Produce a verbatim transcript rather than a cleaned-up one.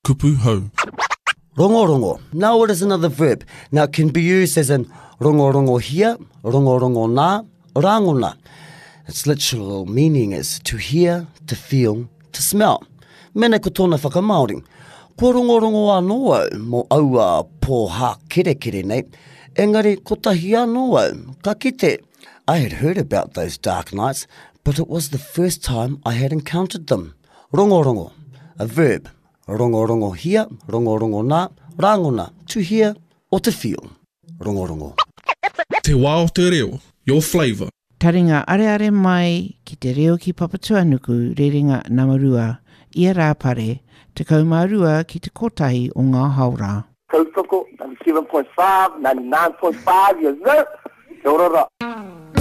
kupu hau. Rongorongo. Now it is another verb. Now it can be used as in rongorongo here, rongorongo nā, rangona. Its literal meaning is to hear, to feel, to smell. Mene ko tōna whakamaori. Ko rongorongo anō au mo aua pō hā kere kere nei. Engari ko tahi anō au, ka kite. I had heard about those dark nights, but it was the first time I had encountered them. Rongorongo, a verb. Rongorongo here, rongorongo nā, rangona, to hear or to feel. Rongorongo. Te wā o te reo, your flavour. Taringa are are mai ki te reo ki Papatuanuku rerenga Namarua, ia rā pare, te kaumarua ki te kotahi o ngā haura. Tautoko, ninety-seven point five, ninety-nine point five, yes, sir. Kia ora.